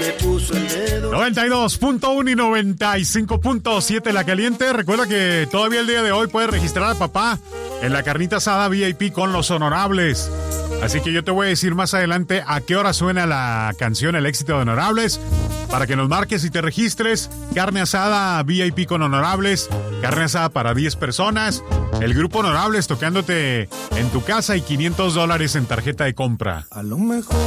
92.1 y 95.7 La Caliente. Recuerda que todavía el día de hoy puedes registrar a papá en la carnita asada VIP con los Honorables. Así que yo te voy a decir más adelante a qué hora suena la canción El éxito de Honorables, para que nos marques y te registres. Carne asada VIP con Honorables, carne asada para 10 personas, el grupo Honorables tocándote en tu casa y $500 en tarjeta de compra. A lo mejor